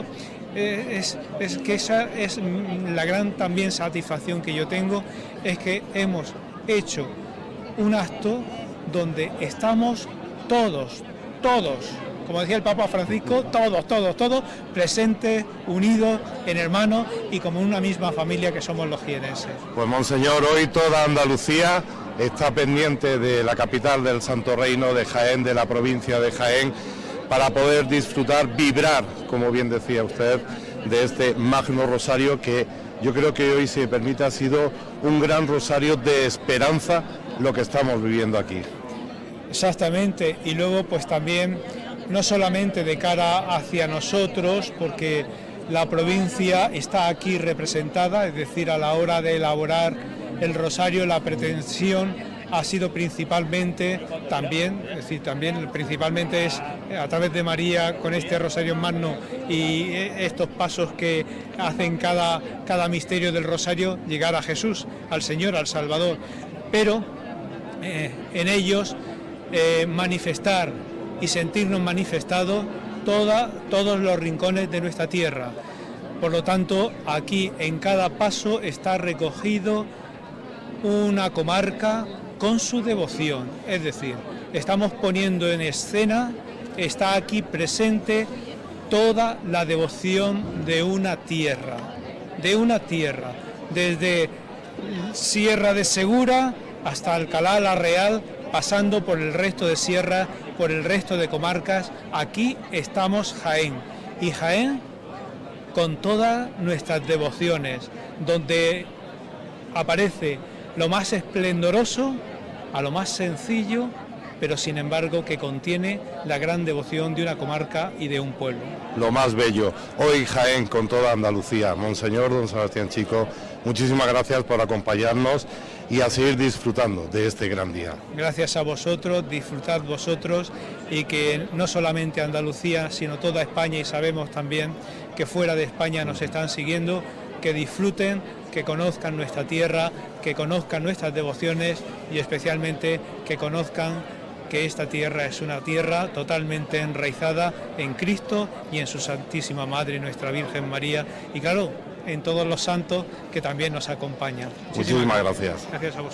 eso es que esa es la gran también satisfacción que yo tengo, es que hemos hecho un acto donde estamos todos, como decía el Papa Francisco, todos presentes, unidos en hermanos y como una misma familia que somos los jienenses. Pues Monseñor, hoy toda Andalucía está pendiente de la capital del Santo Reino, de Jaén, de la provincia de Jaén, para poder disfrutar, vibrar, como bien decía usted, de este magno rosario que yo creo que hoy, si me permite, ha sido un gran rosario de esperanza lo que estamos viviendo aquí. Exactamente, y luego pues también no solamente de cara hacia nosotros, porque la provincia está aquí representada, es decir, a la hora de elaborar el rosario la pretensión ha sido principalmente principalmente es a través de María con este rosario magno y estos pasos que hacen cada misterio del rosario llegar a Jesús, al Señor, al Salvador, pero en ellos manifestar y sentirnos manifestados todos los rincones de nuestra tierra. Por lo tanto, aquí en cada paso está recogido una comarca con su devoción, es decir, estamos poniendo en escena, está aquí presente toda la devoción de una tierra, desde Sierra de Segura hasta Alcalá la Real, pasando por el resto de sierras, por el resto de comarcas. Aquí estamos Jaén, y Jaén con todas nuestras devociones, donde aparece lo más esplendoroso a lo más sencillo, pero sin embargo que contiene la gran devoción de una comarca y de un pueblo. Lo más bello, hoy Jaén con toda Andalucía. Monseñor don Sebastián Chico, muchísimas gracias por acompañarnos y a seguir disfrutando de este gran día. Gracias a vosotros, disfrutad vosotros, y que no solamente Andalucía, sino toda España, y sabemos también que fuera de España nos están siguiendo, que disfruten, que conozcan nuestra tierra, que conozcan nuestras devociones y especialmente que conozcan que esta tierra es una tierra totalmente enraizada en Cristo y en su Santísima Madre, nuestra Virgen María, y claro, en todos los santos que también nos acompañan. Muchísimas gracias. Gracias a vosotros.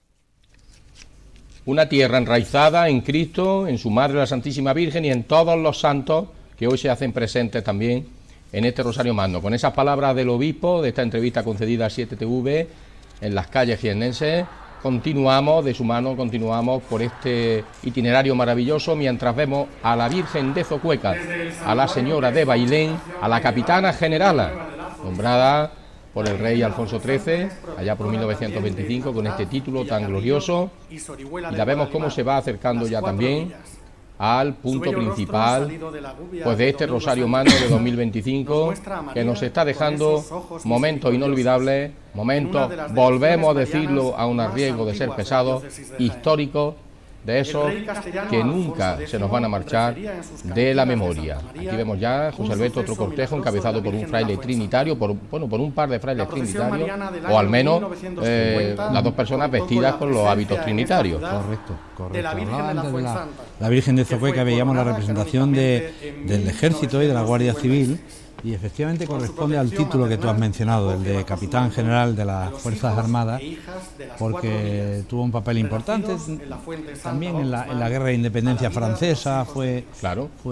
Una tierra enraizada en Cristo, en su Madre la Santísima Virgen y en todos los santos que hoy se hacen presentes también en este Rosario Magno. Con esas palabras del obispo de esta entrevista concedida a 7TV en las calles jiennenses, continuamos de su mano, continuamos por este itinerario maravilloso mientras vemos a la Virgen de Zocueca, a la Señora de Bailén, a la Capitana Generala, nombrada por el rey Alfonso XIII, allá por 1925, con este título tan glorioso, y la vemos cómo se va acercando ya también al punto principal pues de este Rosario Magno de 2025, que nos está dejando momentos inolvidables, momentos, volvemos a decirlo a un riesgo de ser pesados, históricos, de esos que nunca se nos van a marchar de la memoria. Aquí vemos ya, José Alberto, otro cortejo encabezado por un fraile trinitario, por un par de frailes trinitarios, o al menos las dos personas vestidas con los hábitos trinitarios. Correcto. La Virgen de Zocueca, veíamos la representación del Ejército y de la Guardia Civil, y efectivamente corresponde al título que tú has mencionado, el de Capitán General de las Fuerzas Armadas, porque tuvo un papel importante también en la Guerra de Independencia Francesa, fue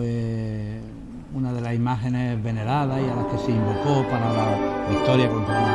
una de las imágenes veneradas y a las que se invocó para la victoria contra